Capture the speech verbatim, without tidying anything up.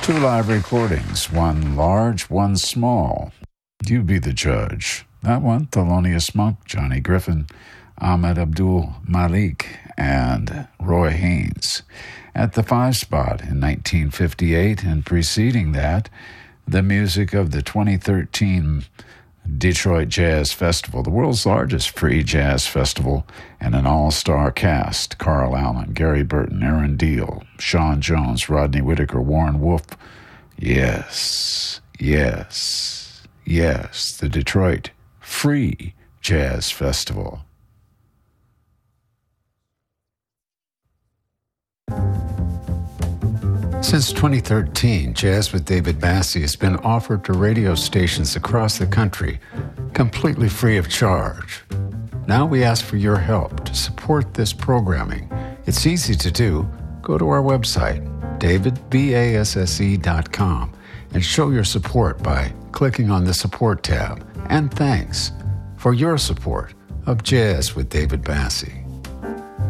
Two live recordings, one large, one small. You be the judge. That one, Thelonious Monk, Johnny Griffin, Ahmed Abdul Malik, and Roy Haynes. At the five spot in nineteen fifty-eight, and preceding that, the music of the twenty thirteen Detroit Jazz Festival, the world's largest free jazz festival, and an all-star cast: Carl Allen, Gary Burton, Aaron Deal, Sean Jones, Rodney Whitaker, Warren Wolf. Yes, yes, yes, the Detroit Free Jazz Festival. Since twenty thirteen, Jazz with David Bassie has been offered to radio stations across the country, completely free of charge. Now we ask for your help to support this programming. It's easy to do. Go to our website, david basse dot com, and show your support by clicking on the Support tab. And thanks for your support of Jazz with David Bassie.